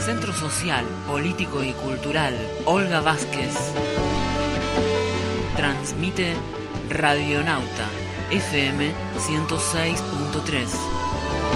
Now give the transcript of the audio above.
Centro Social, Político y Cultural Olga Vázquez transmite Radionauta FM 106.3.